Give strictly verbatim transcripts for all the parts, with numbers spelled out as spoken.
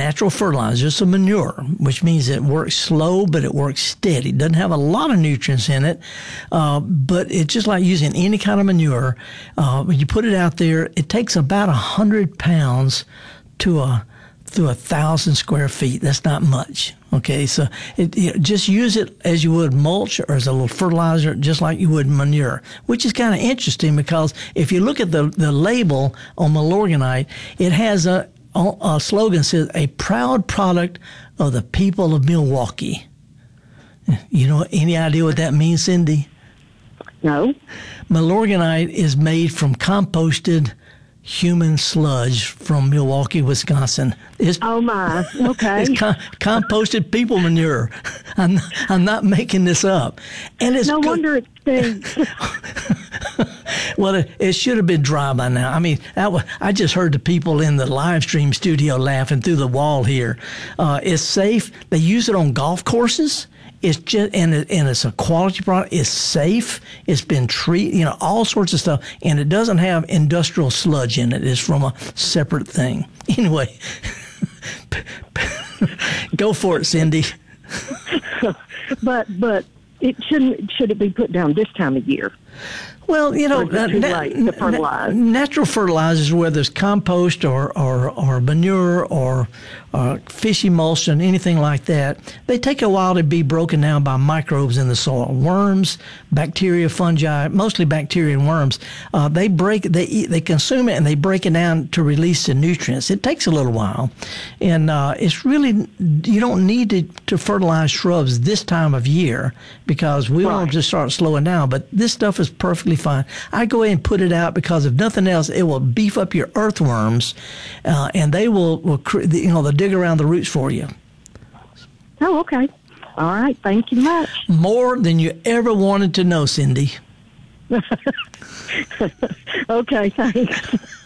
natural fertilizer. It's a manure, which means it works slow, but it works steady. It doesn't have a lot of nutrients in it, uh, but it's just like using any kind of manure. Uh, when you put it out there, it takes about one hundred pounds to a through a thousand square feet. That's not much. Okay, so it, you know, just use it as you would mulch or as a little fertilizer, just like you would manure, which is kind of interesting because if you look at the, the label on Milorganite, it has a, a slogan that says, a proud product of the people of Milwaukee. You know, any idea what that means, Cindy? No. Milorganite is made from composted human sludge from Milwaukee, Wisconsin. It's, oh my, okay. It's com- composted people manure. I'm, I'm not making this up. And it's no good. wonder it stinks. Well, it, it should have been dry by now. I mean, that was, I just heard the people in the live stream studio laughing through the wall here. Uh, it's safe. They use it on golf courses. It's just, and, it, and it's a quality product. It's safe. It's been treated, you know, all sorts of stuff. And it doesn't have industrial sludge in it. It's from a separate thing. Anyway, go for it, Cindy. but but it shouldn't. Should it be put down this time of year? Well, you know, uh, too na- late to fertilize? natural fertilizers, whether it's compost or, or, or manure or, or fish emulsion, anything like that, they take a while to be broken down by microbes in the soil. Worms, bacteria, fungi, mostly bacteria and worms. Uh, they break, they eat, they consume it and they break it down to release the nutrients. It takes a little while, and uh, it's really you don't need to, to fertilize shrubs this time of year because we Right. don't just start slowing down. But this stuff is perfectly fine. I go ahead and put it out because if nothing else, it will beef up your earthworms, uh, and they will, will cre- you know, they'll dig around the roots for you. Oh, okay. All right. Thank you much. More than you ever wanted to know, Cindy. Okay, thanks.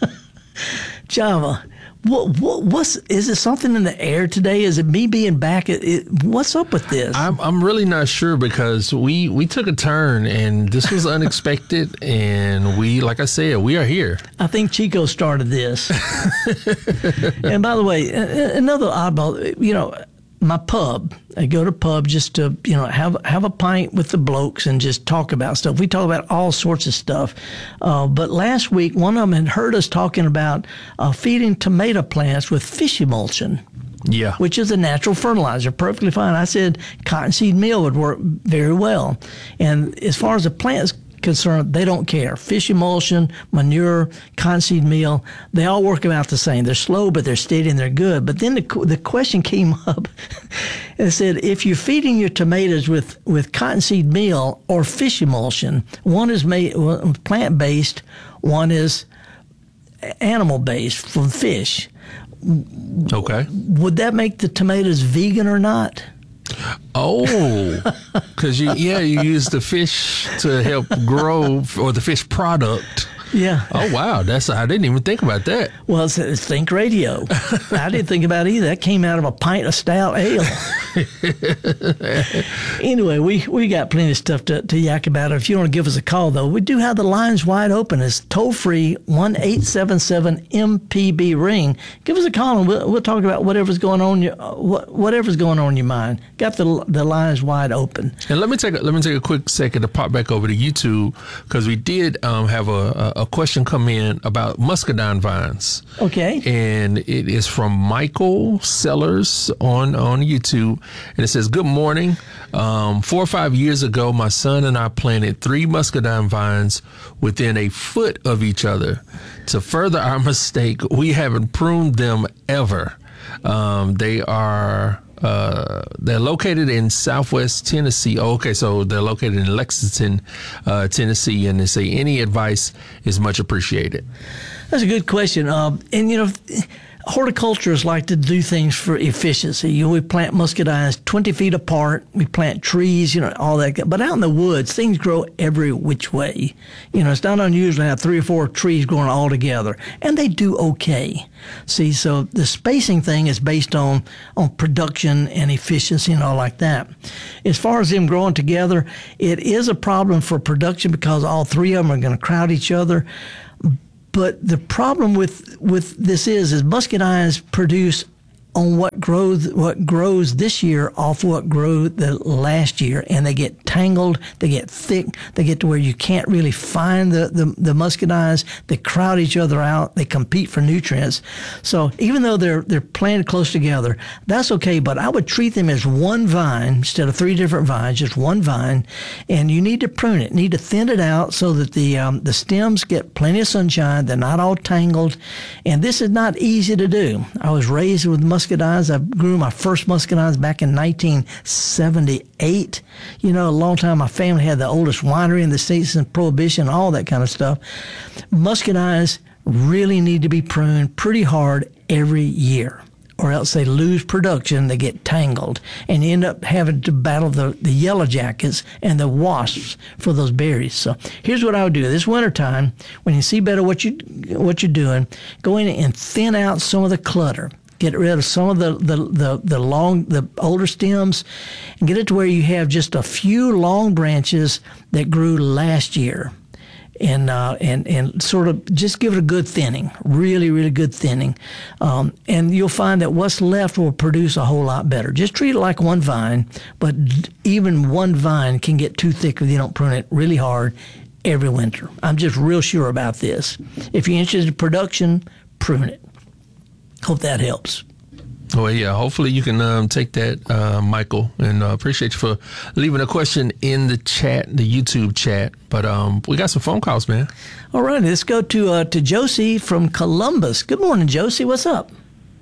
Java, what, what what's is it something in the air today? Is it me being back? It, it, what's up with this? I'm I'm really not sure because we we took a turn and this was unexpected and we like I said we are here. I think Chico started this. And by the way, another oddball, you know, my pub. I go to pub just to, you know, have have a pint with the blokes and just talk about stuff. We talk about all sorts of stuff. Uh, but last week, one of them had heard us talking about uh, feeding tomato plants with fish emulsion. Yeah. Which is a natural fertilizer, perfectly fine. I said cottonseed meal would work very well. And as far as the plants concerned, they don't care. Fish emulsion, manure, cottonseed meal, they all work about the same. They're slow, but they're steady and they're good. But then the the question came up and said, if you're feeding your tomatoes with, with cottonseed meal or fish emulsion, one is made plant-based, one is animal-based from fish. Okay. Would that make the tomatoes vegan or not? Oh, because you yeah you use the fish to help grow or the fish product. Yeah. Oh wow, that's I didn't even think about that. Well, it's, it's Think Radio. I didn't think about it either. That came out of a pint of stout ale. Anyway, we, we got plenty of stuff to, to yak about. If you want to give us a call, though, we do have the lines wide open. It's toll free one eight seven seven M P B ring. Give us a call and we'll we'll talk about whatever's going on in your whatever's going on in your mind. Got the the lines wide open. And let me take a, let me take a quick second to pop back over to YouTube because we did um, have a, a a question come in about muscadine vines. Okay. And it is from Michael Sellers on, on YouTube. And it says, good morning. Um, four or five years ago, my son and I planted three muscadine vines within a foot of each other. To further our mistake, we haven't pruned them ever. Um, they are... Uh, they're located in Southwest Tennessee. Oh, okay, so they're located in Lexington, uh, Tennessee, and they say any advice is much appreciated. That's a good question. Uh, and, you know, horticulturists like to do things for efficiency. You know, we plant muscadines twenty feet apart. We plant trees, you know, all that. But out in the woods, things grow every which way. You know, it's not unusual to have three or four trees growing all together, and they do okay. See, so the spacing thing is based on, on production and efficiency and all like that. As far as them growing together, it is a problem for production because all three of them are going to crowd each other. But the problem with with this is, is muscadines produce on what grows what grows this year off what grew the last year, and they get tangled, they get thick, they get to where you can't really find the, the, the muscadines. They crowd each other out, they compete for nutrients. So even though they're they're planted close together, that's okay, but I would treat them as one vine instead of three different vines, just one vine, and you need to prune it, need to thin it out so that the um, the stems get plenty of sunshine, they're not all tangled, and this is not easy to do. I was raised with muscadines. I grew my first muscadines back in nineteen seventy-eight. You know, a long time. My family had the oldest winery in the States since Prohibition, all that kind of stuff. Muscadines really need to be pruned pretty hard every year, or else they lose production, they get tangled, and you end up having to battle the, the yellow jackets and the wasps for those berries. So here's what I would do. This wintertime, when you see better what, you, what you're doing, go in and thin out some of the clutter. Get rid of some of the, the, the, the long, the older stems, and get it to where you have just a few long branches that grew last year. And, uh, and and sort of just give it a good thinning, really, really good thinning. Um, and you'll find that what's left will produce a whole lot better. Just treat it like one vine, but even one vine can get too thick if you don't prune it really hard every winter. I'm just real sure about this. If you're interested in production, prune it. Hope that helps. Well, yeah, hopefully you can um, take that, uh, Michael, and uh, appreciate you for leaving a question in the chat, the YouTube chat. But um, we got some phone calls, man. All right, let's go to uh, to Josie from Columbus. Good morning, Josie. What's up?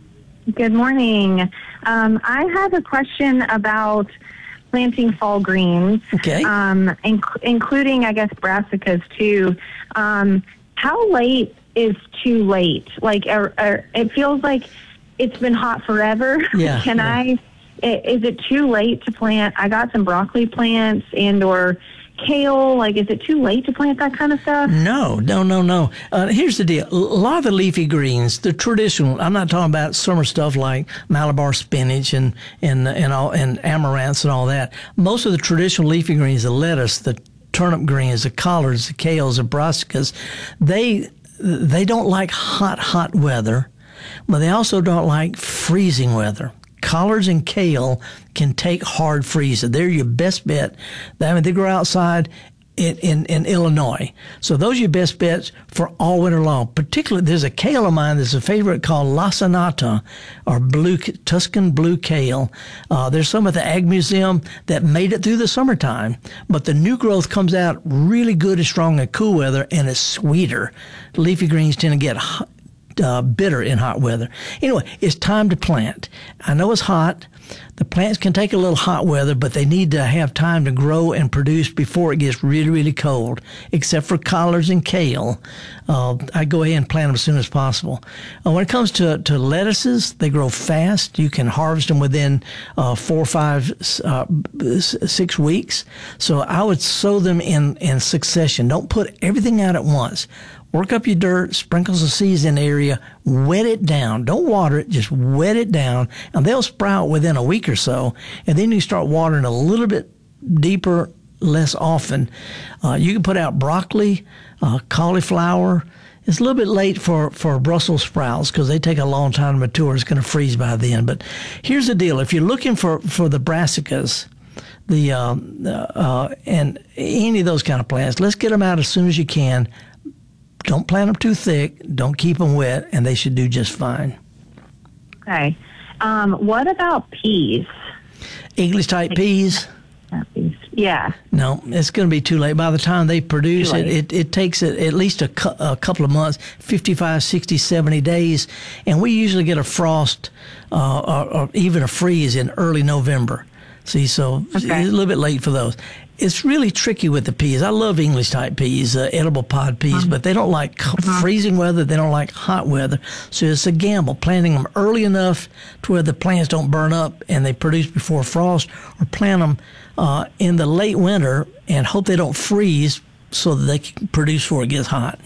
Good morning. Um, I have a question about planting fall greens, okay. um, inc- including, I guess, brassicas, too. Um, how late is too late? Like, er, er, it feels like it's been hot forever. Yeah. Can yeah. I, is it too late to plant? I got some broccoli plants and or kale. Like, is it too late to plant that kind of stuff? No, no, no, no. Uh, here's the deal. A lot of the leafy greens, the traditional, I'm not talking about summer stuff like Malabar spinach and, and, and, all, and amaranths and all that. Most of the traditional leafy greens, the lettuce, the turnip greens, the collards, the kales, the brassicas, they, they don't like hot, hot weather. But they also don't like freezing weather. Collards and kale can take hard freezing. They're your best bet. I mean, they grow outside in, in, in Illinois. So those are your best bets for all winter long. Particularly, there's a kale of mine that's a favorite called Lacinato, or blue Tuscan blue kale. Uh, there's some at the Ag Museum that made it through the summertime, but the new growth comes out really good and strong in cool weather, and it's sweeter. Leafy greens tend to get hot, Uh, bitter in hot weather. Anyway, it's time to plant. I know it's hot. The plants can take a little hot weather, but they need to have time to grow and produce before it gets really, really cold. Except for collards and kale, uh, I go ahead and plant them as soon as possible. Uh, when it comes to, to lettuces, they grow fast. You can harvest them within uh, four, five, uh, six weeks. So I would sow them in, in succession. Don't put everything out at once. Work up your dirt, sprinkle some seeds in the area, wet it down. Don't water it, just wet it down, and they'll sprout within a week or so. And then you start watering a little bit deeper, less often. Uh, you can put out broccoli, uh, cauliflower. It's a little bit late for, for Brussels sprouts because they take a long time to mature. It's going to freeze by then. But here's the deal. If you're looking for, for the brassicas, the um, uh, and any of those kind of plants, let's get them out as soon as you can. Don't plant them too thick. Don't keep them wet, and they should do just fine. Okay. Um, what about peas? English-type peas? Yeah. No, it's going to be too late. By the time they produce it, it, it takes it at least a, cu- a couple of months, fifty-five, sixty, seventy days, and we usually get a frost uh, or, or even a freeze in early November. See, so okay. It's a little bit late for those. It's really tricky with the peas. I love English-type peas, uh, edible pod peas, uh-huh. but they don't like uh-huh. freezing weather. They don't like hot weather. So it's a gamble, planting them early enough to where the plants don't burn up and they produce before frost, or plant them uh, in the late winter and hope they don't freeze so that they can produce before it gets hot.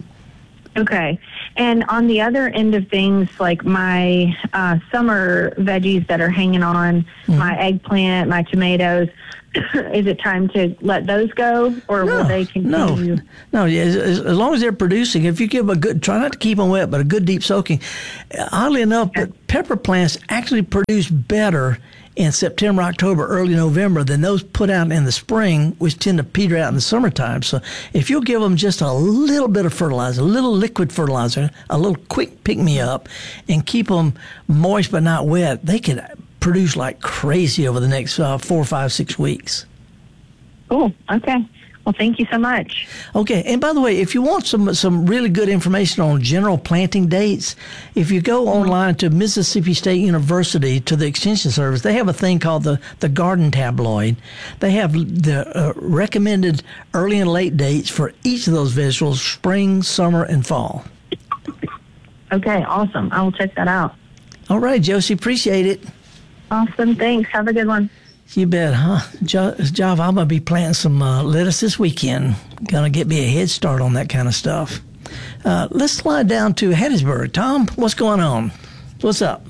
Okay. And on the other end of things, like my uh, summer veggies that are hanging on, mm-hmm. my eggplant, my tomatoes, is it time to let those go, or No, will they continue? no, no. Yeah, as, as as long as they're producing, if you give a good, try not to keep them wet, but a good deep soaking. Oddly enough, but pepper plants actually produce better in September, October, early November than those put out in the spring, which tend to peter out in the summertime. So if you'll give them just a little bit of fertilizer, a little liquid fertilizer, a little quick pick-me-up, and keep them moist but not wet, they can produce like crazy over the next uh, four, five, six weeks. Cool. Okay. Well, thank you so much. Okay, and by the way, if you want some some really good information on general planting dates, if you go online to Mississippi State University to the Extension Service, they have a thing called the, the Garden Tabloid. They have the uh, recommended early and late dates for each of those vegetables, spring, summer, and fall. Okay, awesome. I will check that out. All right, Josie, appreciate it. Awesome. Thanks. Have a good one. You bet, huh? Jo- Java, I'm going to be planting some uh, lettuce this weekend. Going to get me a head start on that kind of stuff. Uh, let's slide down to Hattiesburg. Tom, what's going on? What's up?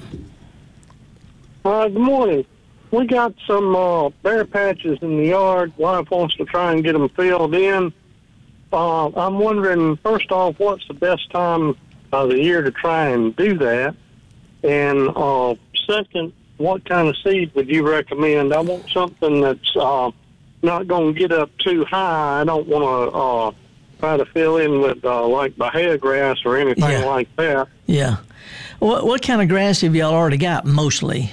Uh, good morning. We got some uh, bare patches in the yard. Wife wants to try and get them filled in. Uh, I'm wondering, first off, what's the best time of the year to try and do that? And uh, second, what kind of seed would you recommend? I want something that's uh, not going to get up too high. I don't want to uh, try to fill in with uh, like Bahia grass or anything Yeah. like that. Yeah. What what kind of grass have y'all already got, mostly?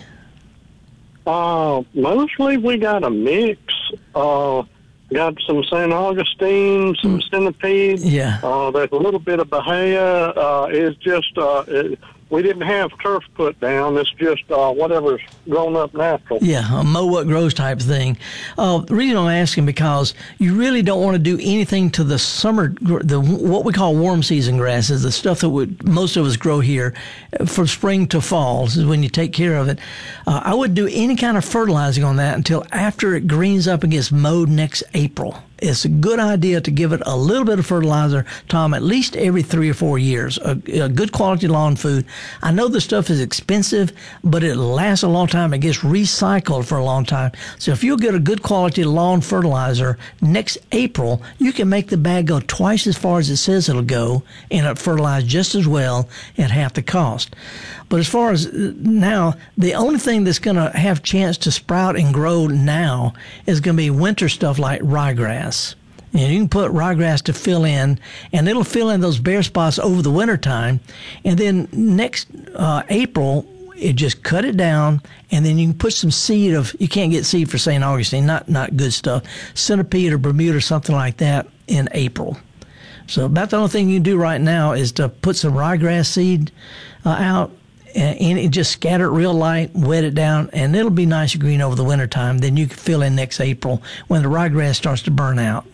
Uh, mostly we got a mix. Uh, got some Saint Augustine, some Mm. centipede. Yeah. Uh, there's a little bit of Bahia. Uh, it's just, uh, it, we didn't have turf put down. It's just uh, whatever's grown up natural. Yeah, a mow what grows type thing. Uh, the reason I'm asking because you really don't want to do anything to the summer, gr- the what we call warm season grasses, the stuff that would most of us grow here uh, from spring to fall. This is when you take care of it. Uh, I wouldn't do any kind of fertilizing on that until after it greens up and gets mowed next April. It's a good idea to give it a little bit of fertilizer, Tom, at least every three or four years. A, a good quality lawn food. I know the stuff is expensive, but it lasts a long time. It gets recycled for a long time. So if you'll get a good quality lawn fertilizer next April, you can make the bag go twice as far as it says it'll go, and it fertilize just as well at half the cost. But as far as now, the only thing that's going to have chance to sprout and grow now is going to be winter stuff like ryegrass. And you can put ryegrass to fill in, and it'll fill in those bare spots over the wintertime. And then next uh, April, it just cut it down, and then you can put some seed of, you can't get seed for Saint Augustine, not, not good stuff, centipede or Bermuda, something like that in April. So about the only thing you can do right now is to put some ryegrass seed uh, out, and it just scatter it real light, wet it down, and it'll be nice and green over the wintertime. Then you can fill in next April when the ryegrass starts to burn out.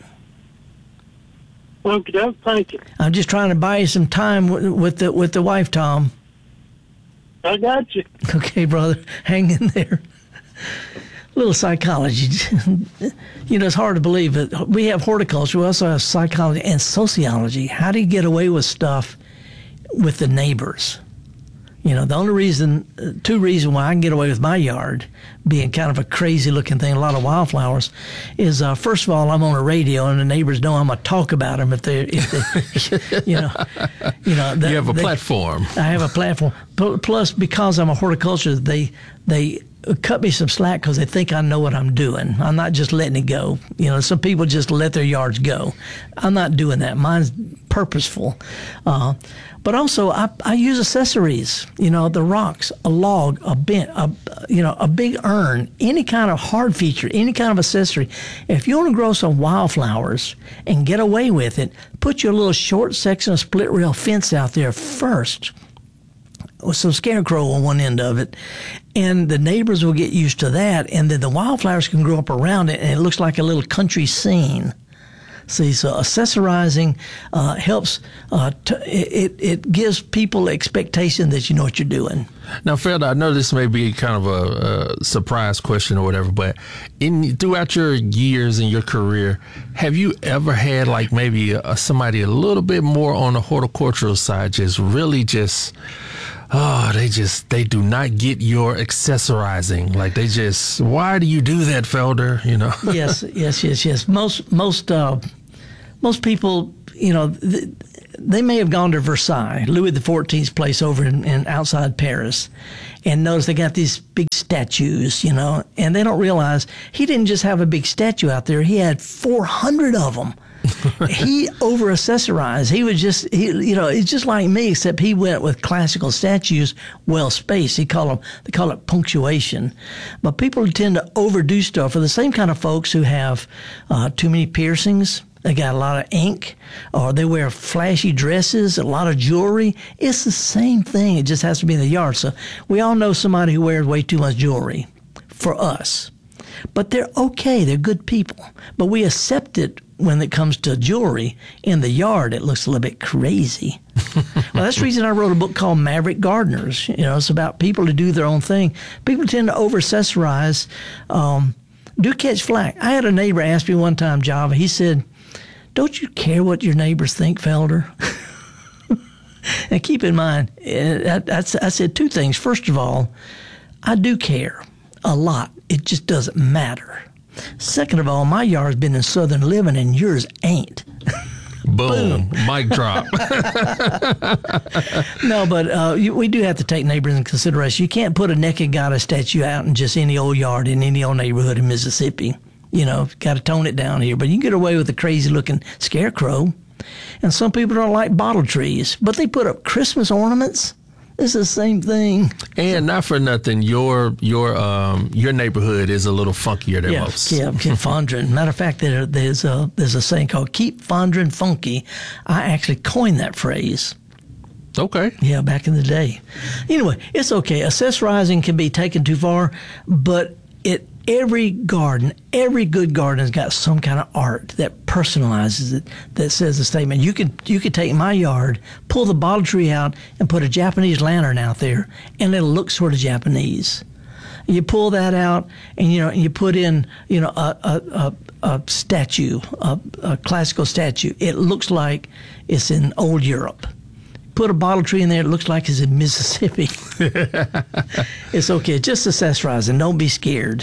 Okay, thank you. I'm just trying to buy you some time with, with the with the wife, Tom. I got you. Okay, brother, hang in there. A little psychology. You know, it's hard to believe, but we have horticulture. We also have psychology and sociology. How do you get away with stuff with the neighbors? You know, the only reason, two reasons why I can get away with my yard being kind of a crazy looking thing, a lot of wildflowers, is uh, first of all, I'm on a radio and the neighbors know I'm going to talk about them if they, if they, you know, you know. The, You have a they, platform. I have a platform. Plus, because I'm a horticulturist, they they cut me some slack because they think I know what I'm doing. I'm not just letting it go. You know, some people just let their yards go. I'm not doing that. Mine's purposeful. Uh, but also, I, I use accessories. You know, the rocks, a log, a bent, a you know, a big urn, any kind of hard feature, any kind of accessory. If you want to grow some wildflowers and get away with it, put your little short section of split rail fence out there first, with some scarecrow on one end of it, and the neighbors will get used to that, and then the wildflowers can grow up around it, and it looks like a little country scene. See, so accessorizing uh, helps. Uh, t- it it gives people expectation that you know what you're doing. Now, Fred, I know this may be kind of a, a surprise question or whatever, but in throughout your years in your career, have you ever had like maybe a, somebody a little bit more on the horticultural side, just really just oh, they just, they do not get your accessorizing. Like they just, why do you do that, Felder? You know? Yes, yes, yes, yes. Most, most, uh, most people, you know, th- they may have gone to Versailles, Louis the fourteenth's place over in, in outside Paris, and notice they got these big statues, you know, and they don't realize he didn't just have a big statue out there. He had four hundred of them. He over accessorized. He was just, he, you know, it's just like me, except he went with classical statues, well spaced. He call them, they call it punctuation. But people tend to overdo stuff. For the same kind of folks who have uh, too many piercings, they got a lot of ink, or they wear flashy dresses, a lot of jewelry. It's the same thing. It just has to be in the yard. So we all know somebody who wears way too much jewelry for us. But they're okay. They're good people. But we accept it when it comes to jewelry. In the yard, it looks a little bit crazy. Well, that's the reason I wrote a book called Maverick Gardeners. You know, it's about people who do their own thing. People tend to over-accessorize, um, do catch flack. I had a neighbor ask me one time, Java, he said, don't you care what your neighbors think, Felder? And keep in mind, I, I, I said two things. First of all, I do care a lot. It just doesn't matter. Second of all, my yard's been in Southern living and yours ain't. Boom. Boom. Mic drop. No, but uh, you, we do have to take neighbors in consideration. You can't put a naked goddess statue out in just any old yard in any old neighborhood in Mississippi. You know, got to tone it down here. But you can get away with a crazy-looking scarecrow. And some people don't like bottle trees, but they put up Christmas ornaments. It's the same thing. And not for nothing, your your um your neighborhood is a little funkier than yeah, most. Yeah, keep Fondren. Matter of fact, there, there's a there's a saying called "Keep Fondren Funky." I actually coined that phrase. Okay. Yeah, back in the day. Anyway, it's okay. Accessorizing can be taken too far, but it every garden, every good garden has got some kind of art that personalizes it, that says a statement. You could you could take my yard, pull the bottle tree out, and put a Japanese lantern out there, and it'll look sort of Japanese. You pull that out, and you know you put in you know a a, a, a statue, a, a classical statue. It looks like it's in old Europe. Put a bottle tree in there, it looks like it's in Mississippi. It's okay. Just accessorize and don't be scared.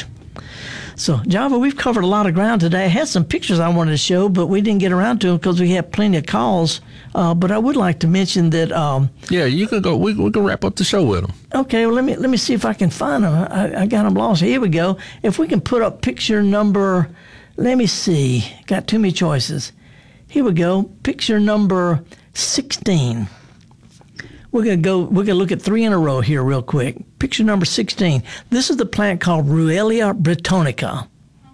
So, Java, we've covered a lot of ground today. I had some pictures I wanted to show, but we didn't get around to them because we had plenty of calls. Uh, but I would like to mention that. Um, yeah, you can go. We we can wrap up the show with them. Okay, well let me let me see if I can find them. I, I got them lost. Here we go. If we can put up picture number, let me see. Got too many choices. Here we go. Picture number sixteen. We're gonna go. We're gonna look at three in a row here, real quick. Picture number sixteen. This is the plant called Ruellia britonica,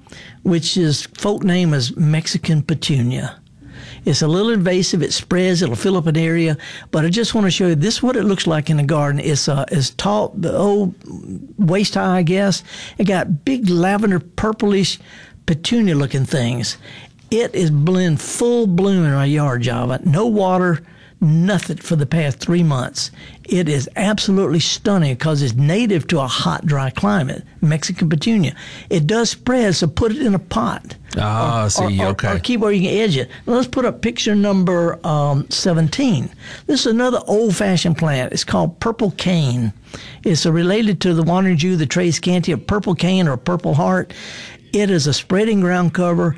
which is folk name is Mexican petunia. It's a little invasive. It spreads. It'll fill up an area. But I just want to show you this is what it looks like in the garden. It's uh, it's tall, the old waist high, I guess. It got big lavender, purplish, petunia-looking things. It is in full bloom in my yard, Java. No water. Nothing for the past three months. It is absolutely stunning because it's native to a hot, dry climate, Mexican petunia. It does spread, so put it in a pot. Ah, or, see, or, okay. Or keep where you can edge it. Now let's put up picture number um, seventeen. This is another old-fashioned plant. It's called purple cane. It's uh, related to the wandering Jew, the Tradescantia, purple cane or purple heart. It is a spreading ground cover.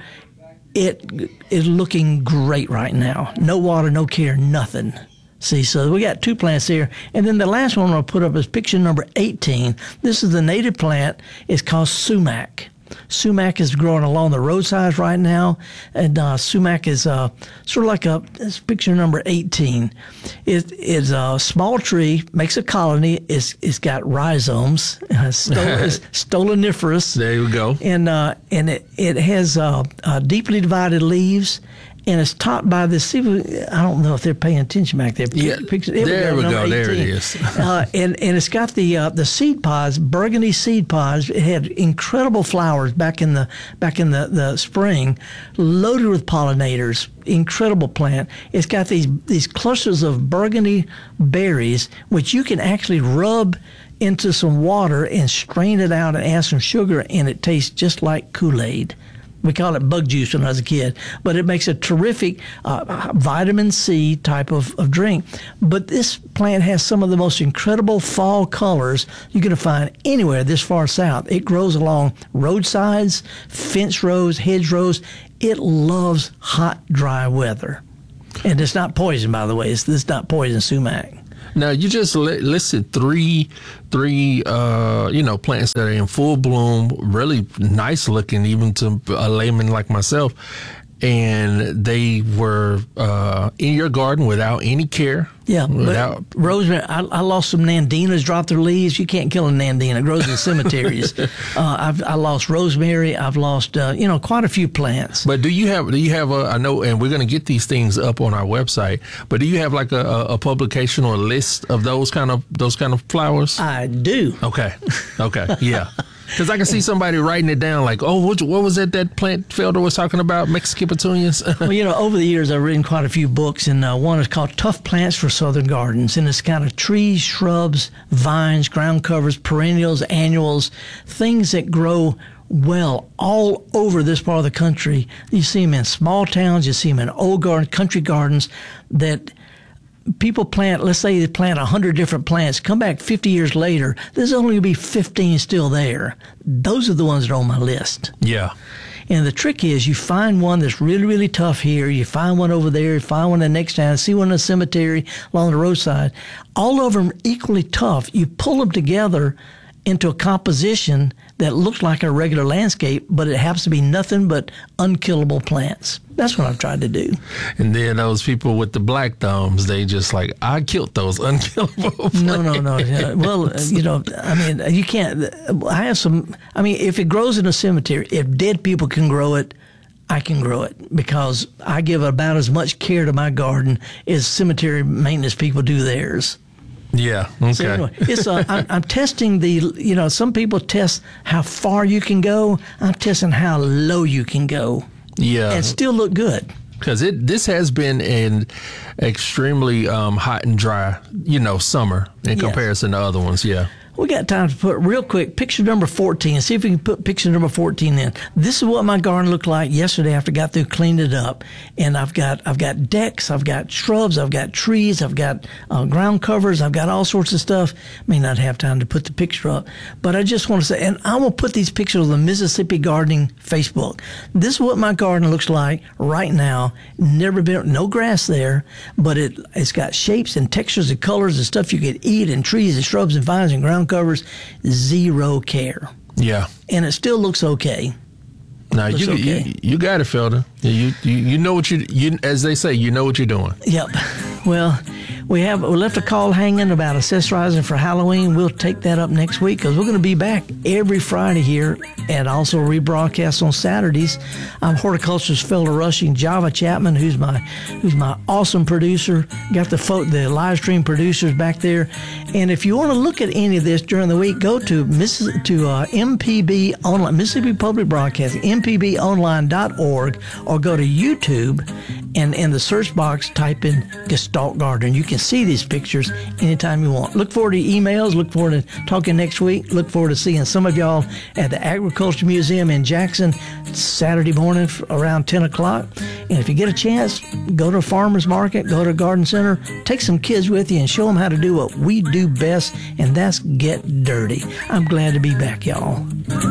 It is looking great right now. No water, no care, nothing. See, so we got two plants here. And then the last one I'll put up is picture number eighteen. This is the native plant. It's called sumac. Sumac is growing along the roadsides right now. And uh, sumac is uh, sort of like a, it's picture number eighteen. It is a small tree, makes a colony. It's, it's got rhizomes, uh, stol- it's stoloniferous. There you go. And uh, and it, it has uh, uh, deeply divided leaves. And it's topped by this. See, I don't know if they're paying attention back there. Yeah, Picture, there we go. go. There it is. uh, and and it's got the uh, the seed pods, burgundy seed pods. It had incredible flowers back in the back in the, the spring, loaded with pollinators. Incredible plant. It's got these these clusters of burgundy berries, which you can actually rub into some water and strain it out and add some sugar, and it tastes just like Kool-Aid. We call it bug juice when I was a kid, but it makes a terrific uh, vitamin C type of, of drink. But this plant has some of the most incredible fall colors you're going to find anywhere this far south. It grows along roadsides, fence rows, hedgerows. It loves hot, dry weather. And it's not poison, by the way. It's, it's not poison sumac. Now, you just li- listed three, three, uh, you know, plants that are in full bloom, really nice looking, even to a layman like myself. And they were uh, in your garden without any care. Yeah, without but rosemary. I, I lost some nandinas, dropped their leaves. You can't kill a nandina; it grows in cemeteries. uh, I've I lost rosemary. I've lost uh, you know quite a few plants. But do you have do you have a I know, and we're going to get these things up on our website. But do you have like a, a publication or a list of those kind of those kind of flowers? I do. Okay, okay, yeah. Because I can see somebody writing it down like, oh, what, what was that that plant Felder was talking about, Mexican petunias? Well, you know, over the years, I've written quite a few books, and uh, one is called Tough Plants for Southern Gardens, and it's kind of trees, shrubs, vines, ground covers, perennials, annuals, things that grow well all over this part of the country. You see them in small towns, you see them in old garden, country gardens that people plant. Let's say they plant one hundred different plants, come back fifty years later, there's only going to be fifteen still there. Those are the ones that are on my list. Yeah. And the trick is you find one that's really, really tough here. You find one over there. You find one the next town. See one in the cemetery along the roadside. All of them equally tough. You pull them together into a composition that looks like a regular landscape, but it happens to be nothing but unkillable plants. That's what I've tried to do. And then those people with the black thumbs, they just like, I killed those unkillable plants. No, no, no. Yeah. Well, you know, I mean, you can't. I have some. I mean, if it grows in a cemetery, if dead people can grow it, I can grow it because I give about as much care to my garden as cemetery maintenance people do theirs. Yeah. Okay. So anyway, it's uh, I'm, I'm testing the. You know, some people test how far you can go. I'm testing how low you can go. Yeah. And still look good. Because it this has been an extremely um, hot and dry, you know, summer in Yes. comparison to other ones. Yeah. We got time to put real quick picture number fourteen. See if we can put picture number fourteen in. This is what my garden looked like yesterday after I got through cleaned it up. And I've got I've got decks, I've got shrubs, I've got trees, I've got uh, ground covers, I've got all sorts of stuff. May not have time to put the picture up, but I just want to say, and I will put these pictures on the Mississippi Gardening Facebook. This is what my garden looks like right now. Never been no grass there, but it it's got shapes and textures and colors and stuff you could eat, and trees and shrubs and vines and ground covers, zero care. Yeah. And it still looks okay. Now Looks you, okay. you you got it, Felder. You, you you know what you you as they say, you know what you're doing. Yep. Well, we have we left a call hanging about accessorizing for Halloween. We'll take that up next week because we're going to be back every Friday here and also rebroadcast on Saturdays. I'm horticulturist Felder Rushing, Java Chapman, who's my who's my awesome producer. Got the fo- the live stream producers back there. And if you want to look at any of this during the week, go to Miss to uh, M P B online, Mississippi Public Broadcasting, M P B online dot org, or go to YouTube and in the search box type in Gestalt Garden. You can see these pictures anytime you want. Look forward to emails. Look forward to talking next week. Look forward to seeing some of y'all at the Agriculture Museum in Jackson Saturday morning around ten o'clock. And if you get a chance, go to a farmer's market, go to a garden center, take some kids with you and show them how to do what we do best, and that's get dirty. I'm glad to be back, y'all.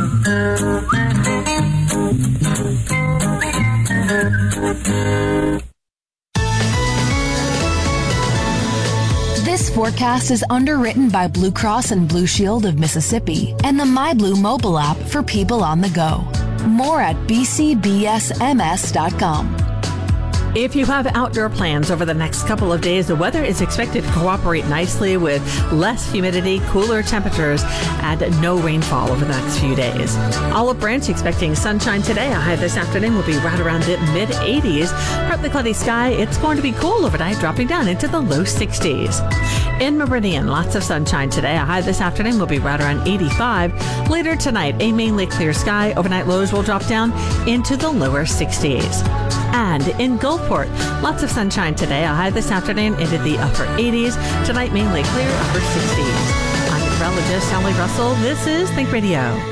This forecast is underwritten by Blue Cross and Blue Shield of Mississippi and the MyBlue mobile app for people on the go. More at b c b s m s dot com. If you have outdoor plans over the next couple of days, the weather is expected to cooperate nicely with less humidity, cooler temperatures, and no rainfall over the next few days. Olive Branch expecting sunshine today. A high this afternoon will be right around the mid eighties. Partly cloudy sky. It's going to be cool overnight, dropping down into the low sixties. In Meridian, lots of sunshine today. A high this afternoon will be right around eighty-five. Later tonight, a mainly clear sky. Overnight lows will drop down into the lower sixties. And in Gulfport, lots of sunshine today. A high this afternoon into the upper eighties. Tonight, mainly clear, upper sixties. I'm meteorologist Sally Russell. This is Think Radio.